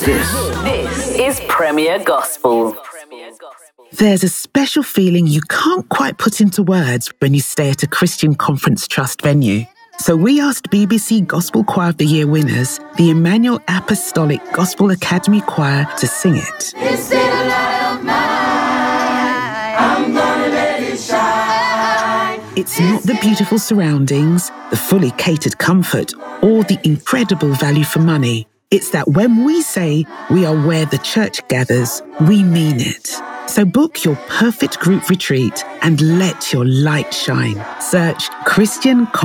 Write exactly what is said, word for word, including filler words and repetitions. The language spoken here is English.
this? This is Premier Gospel. There's a special feeling you can't quite put into words when you stay at a Christian Conference Trust venue. So we asked B B C Gospel Choir of the Year winners, the Emmanuel Apostolic Gospel Academy Choir, to sing it. This little light of mine, I'm gonna let it shine. It's not the beautiful surroundings, the fully catered comfort, or the incredible value for money. It's that when we say we are where the church gathers, we mean it. So book your perfect group retreat and let your light shine. Search Christian